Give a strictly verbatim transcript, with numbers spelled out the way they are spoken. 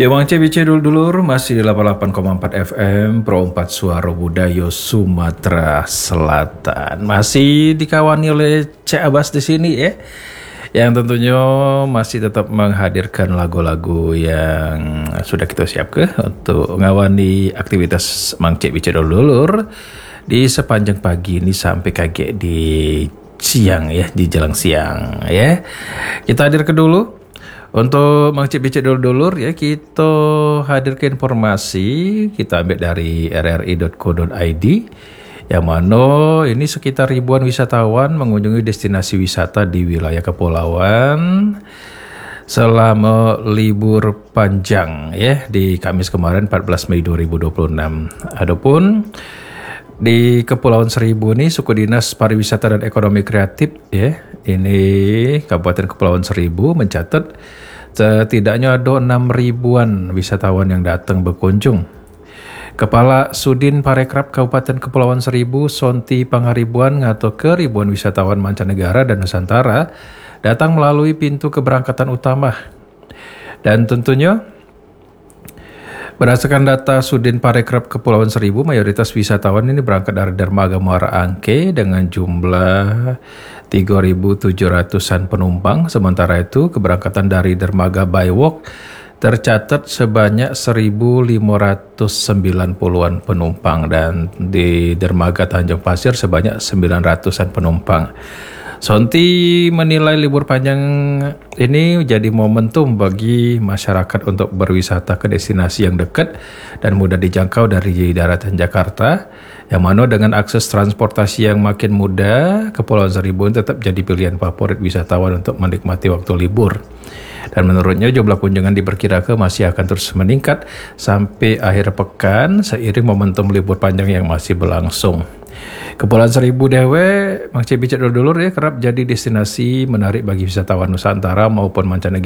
Ya Bang C B C dulur-dulur masih di delapan puluh delapan koma empat F M Pro empat Suara Budaya Sumatera Selatan. Masih dikawani oleh Cek Abbas di sini ya. Yang tentunya masih tetap menghadirkan lagu-lagu yang sudah kita siapkan untuk ngawani aktivitas Mang C B C dulur-dulur di sepanjang pagi ini sampai kaget di siang ya, di jelang siang ya. Kita hadirkan dulu untuk Mang Cik Bicik dulur-dulur ya, kita hadirkan informasi kita ambil dari r r i dot co dot i d yang mana ini sekitar ribuan wisatawan mengunjungi destinasi wisata di wilayah kepulauan selama libur panjang ya di Kamis kemarin empat belas Mei dua ribu dua puluh enam. Adapun di Kepulauan Seribu ini suku dinas pariwisata dan ekonomi kreatif ya ini Kabupaten Kepulauan Seribu mencatat setidaknya ada enam ribuan wisatawan yang datang berkunjung. Kepala Sudin Parekraf Kabupaten Kepulauan Seribu Sonti Pangaribuan ngato ke ribuan wisatawan mancanegara dan Nusantara datang melalui pintu keberangkatan utama. Dan tentunya berdasarkan data Sudin Parekraf Kepulauan Seribu, mayoritas wisatawan ini berangkat dari Dermaga Muara Angke dengan jumlah tiga ribu tujuh ratusan penumpang. Sementara itu, keberangkatan dari Dermaga Baywalk tercatat sebanyak seribu lima ratus sembilan puluhan penumpang dan di Dermaga Tanjung Pasir sebanyak sembilan ratusan penumpang. Sonti menilai libur panjang ini jadi momentum bagi masyarakat untuk berwisata ke destinasi yang dekat dan mudah dijangkau dari daratan Jakarta, yang mana dengan akses transportasi yang makin mudah, Kepulauan Seribu tetap jadi pilihan favorit wisatawan untuk menikmati waktu libur. Dan menurutnya jumlah kunjungan diperkirakan masih akan terus meningkat sampai akhir pekan seiring momentum libur panjang yang masih berlangsung. Kepulauan Seribu dewe Mang C B C dulur ya kerap jadi destinasi menarik bagi wisatawan Nusantara maupun mancanegara